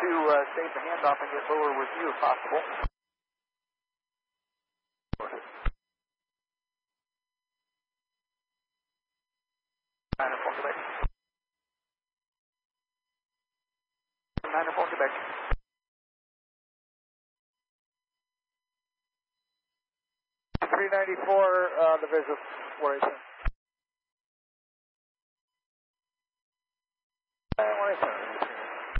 to save the handoff and get lower with you if possible. Quebec. 94 Quebec. 394, the visual, 487.